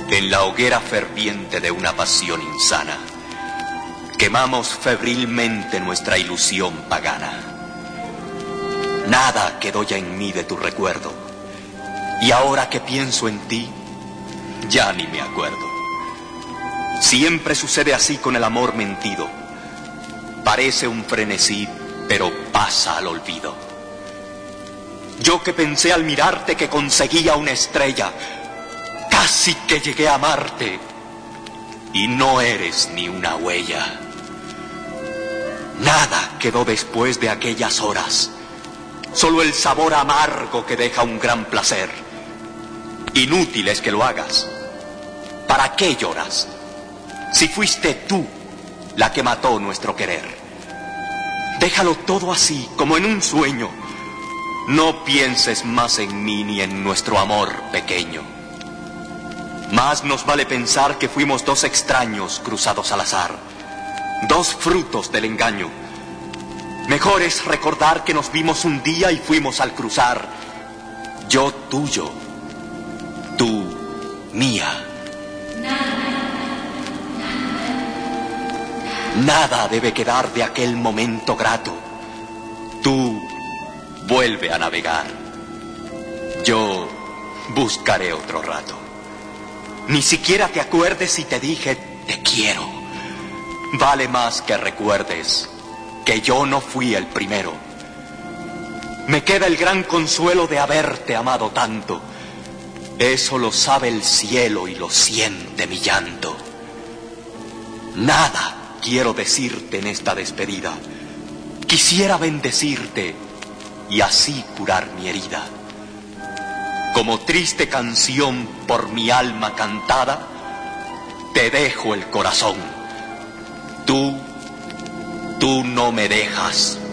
En la hoguera ferviente de una pasión insana, quemamos febrilmente nuestra ilusión pagana. Nada quedó ya en mí de tu recuerdo, y ahora que pienso en ti, ya ni me acuerdo. Siempre sucede así con el amor mentido. Parece un frenesí, pero pasa al olvido. Yo que pensé al mirarte que conseguía una estrella, casi que llegué a amarte, y no eres ni una huella. Nada quedó después de aquellas horas, solo el sabor amargo que deja un gran placer. Inútil es que lo hagas. ¿Para qué lloras? Si fuiste tú la que mató nuestro querer. Déjalo todo así, como en un sueño. No pienses más en mí ni en nuestro amor pequeño. Más nos vale pensar que fuimos dos extraños cruzados al azar, dos frutos del engaño. Mejor es recordar que nos vimos un día y fuimos al cruzar. Yo tuyo, tú mía. Nada debe quedar de aquel momento grato. Tú vuelve a navegar. Yo buscaré otro rato. Ni siquiera te acuerdes si te dije te quiero. Vale más que recuerdes que yo no fui el primero. Me queda el gran consuelo de haberte amado tanto. Eso lo sabe el cielo y lo siente mi llanto. Nada quiero decirte en esta despedida. Quisiera bendecirte y así curar mi herida. Como triste canción por mi alma cantada, te dejo el corazón. Tú no me dejas.